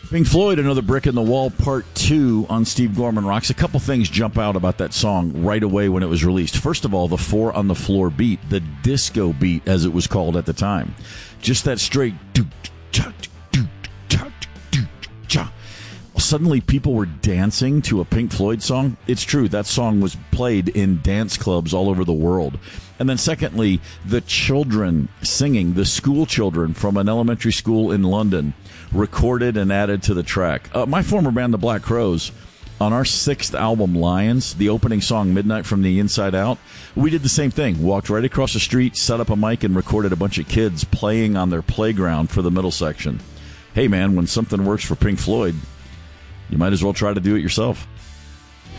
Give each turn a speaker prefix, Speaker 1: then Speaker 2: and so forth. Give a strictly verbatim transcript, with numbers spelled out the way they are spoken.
Speaker 1: Pink Floyd, Another Brick in the Wall, Part two on Steve Gorman Rocks. A couple things jump out about that song right away when it was released. First of all, the four on the floor beat, the disco beat as it was called at the time. Just that straight do cha do cha do cha. Suddenly people were dancing to a Pink Floyd song. It's true, that song was played in dance clubs all over the world. And then secondly, the children singing, the school children from an elementary school in London, recorded and added to the track. Uh, my former band, the Black Crowes, on our sixth album, Lions, the opening song, Midnight from the Inside Out, we did the same thing. Walked right across the street, set up a mic, and recorded a bunch of kids playing on their playground for the middle section. Hey, man, when something works for Pink Floyd, you might as well try to do it yourself.